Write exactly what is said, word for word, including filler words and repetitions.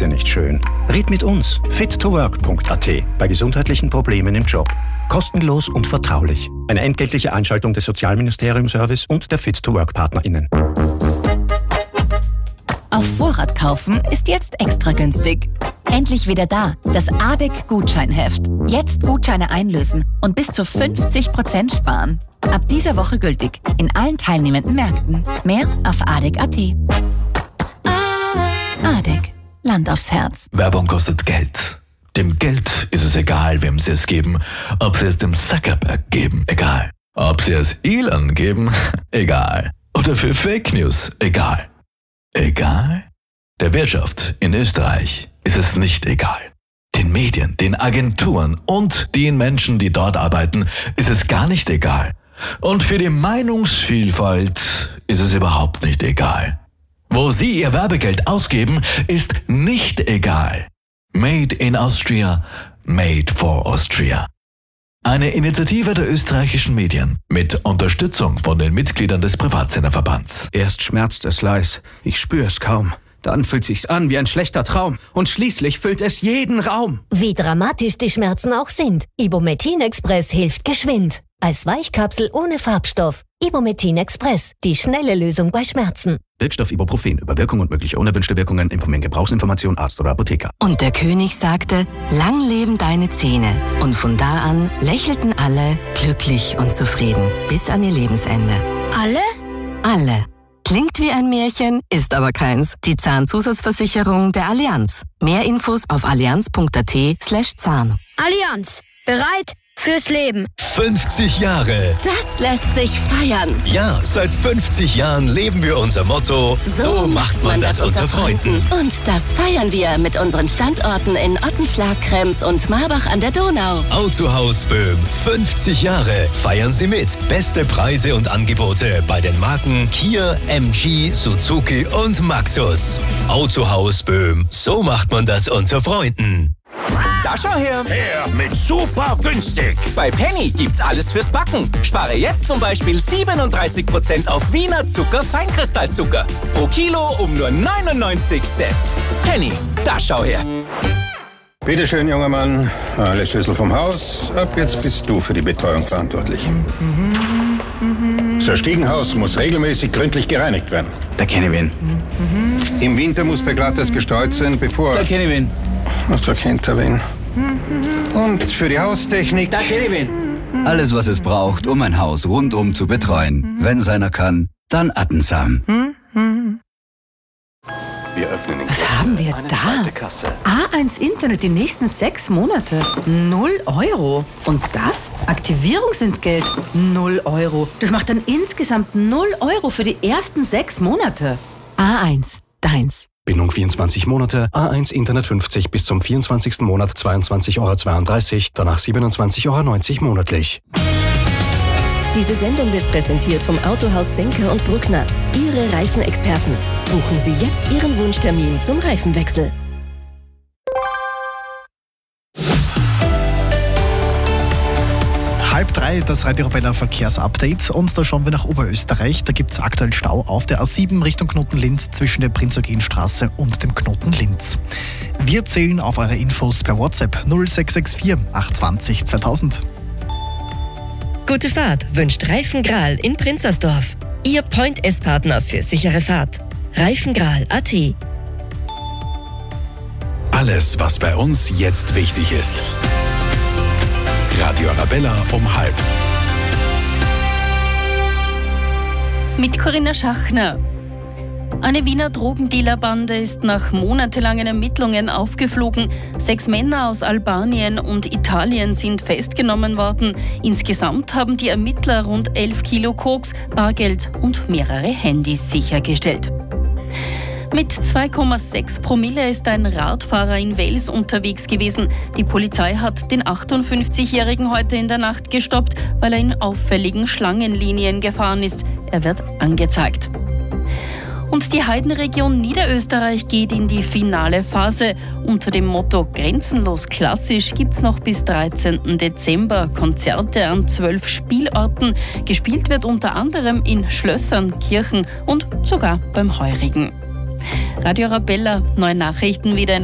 heute nicht schön? Red mit uns. fit to work punkt a t bei gesundheitlichen Problemen im Job. Kostenlos und vertraulich. Eine entgeltliche Einschaltung des Sozialministerium-Service und der Fit to Work PartnerInnen. Auf Vorrat kaufen ist jetzt extra günstig. Endlich wieder da, das A D E C-Gutscheinheft. Jetzt Gutscheine einlösen und bis zu fünfzig Prozent sparen. Ab dieser Woche gültig in allen teilnehmenden Märkten. Mehr auf A D E C punkt a t. A D E C. Land aufs Herz. Werbung kostet Geld. Dem Geld ist es egal, wem sie es geben. Ob sie es dem Zuckerberg geben, egal. Ob sie es Elon geben, egal. Oder für Fake News, egal. Egal? Der Wirtschaft in Österreich ist es nicht egal. Den Medien, den Agenturen und den Menschen, die dort arbeiten, ist es gar nicht egal. Und für die Meinungsvielfalt ist es überhaupt nicht egal. Wo sie ihr Werbegeld ausgeben, ist nicht egal. Made in Austria, made for Austria. Eine Initiative der österreichischen Medien mit Unterstützung von den Mitgliedern des Privatsenderverbands. Erst schmerzt es leis, ich spüre es kaum. Dann fühlt sich's an wie ein schlechter Traum und schließlich füllt es jeden Raum. Wie dramatisch die Schmerzen auch sind, Ibumetin Express hilft geschwind. Als Weichkapsel ohne Farbstoff. Ibumetin Express, die schnelle Lösung bei Schmerzen. Wirkstoff Ibuprofen. Über Wirkung und mögliche unerwünschte Wirkungen informieren Gebrauchsinformation Arzt oder Apotheker. Und der König sagte, lang leben deine Zähne. Und von da an lächelten alle glücklich und zufrieden bis an ihr Lebensende. Alle? Alle. Klingt wie ein Märchen, ist aber keins. Die Zahnzusatzversicherung der Allianz. Mehr Infos auf allianz punkt a t slash zahn. Allianz. Bereit fürs Leben. fünfzig Jahre. Das lässt sich feiern. Ja, seit fünfzig Jahren leben wir unser Motto, so, so macht man das unter Freunden. Und das feiern wir mit unseren Standorten in Ottenschlag, Krems und Marbach an der Donau. Autohaus Böhm, fünfzig Jahre. Feiern Sie mit. Beste Preise und Angebote bei den Marken Kia, M G, Suzuki und Maxus. Autohaus Böhm, so macht man das unter Freunden. Da schau her! Her mit super günstig! Bei Penny gibt's alles fürs Backen. Spare jetzt zum Beispiel siebenunddreißig Prozent auf Wiener Zucker Feinkristallzucker. Pro Kilo um nur neunundneunzig Cent. Penny, da schau her! Bitte schön, junger Mann. Alle Schlüssel vom Haus. Ab jetzt bist du für die Betreuung verantwortlich. Das Stiegenhaus muss regelmäßig gründlich gereinigt werden. Da kenne ich wen. Im Winter muss beglattes gestreut sein, bevor... Da kenne ich wen. Ach, da kennt er wen. Und für die Haustechnik... Da kenne ich wen. Alles, was es braucht, um ein Haus rundum zu betreuen. Wenn es einer kann, dann Attensam. Wir öffnen den Was haben wir da? A eins Internet die nächsten sechs Monate. Null Euro. Und das? Aktivierungsentgelt. Null Euro. Das macht dann insgesamt null Euro für die ersten sechs Monate. A eins. Deins. Bindung vierundzwanzig Monate, A eins Internet fünfzig bis zum vierundzwanzigsten Monat zweiundzwanzig Euro zweiunddreißig, danach siebenundzwanzig Euro neunzig monatlich. Diese Sendung wird präsentiert vom Autohaus Senker und Bruckner. Ihre Reifenexperten. Buchen Sie jetzt Ihren Wunschtermin zum Reifenwechsel. Halb drei, das Radio Arabella Verkehrsupdate. Und da schauen wir nach Oberösterreich. Da gibt es aktuell Stau auf der A sieben Richtung Knoten-Linz zwischen der Prinz-Eugen-Straße und dem Knoten Linz. Wir zählen auf eure Infos per WhatsApp null sechs sechs vier acht zwei null zweitausend. Gute Fahrt wünscht Reifengral in Prinzersdorf. Ihr Point-S-Partner für sichere Fahrt. Reifengral punkt a t. Alles, was bei uns jetzt wichtig ist. Radio Arabella um halb. Mit Corinna Schachner. Eine Wiener Drogendealerbande ist nach monatelangen Ermittlungen aufgeflogen. Sechs Männer aus Albanien und Italien sind festgenommen worden. Insgesamt haben die Ermittler rund elf Kilo Koks, Bargeld und mehrere Handys sichergestellt. Mit zwei Komma sechs Promille ist ein Radfahrer in Wels unterwegs gewesen. Die Polizei hat den achtundfünfzigjährigen heute in der Nacht gestoppt, weil er in auffälligen Schlangenlinien gefahren ist. Er wird angezeigt. Und die Heidenregion Niederösterreich geht in die finale Phase. Unter dem Motto Grenzenlos klassisch gibt's noch bis dreizehnten Dezember Konzerte an zwölf Spielorten. Gespielt wird unter anderem in Schlössern, Kirchen und sogar beim Heurigen. Radio Arabella, neue Nachrichten wieder in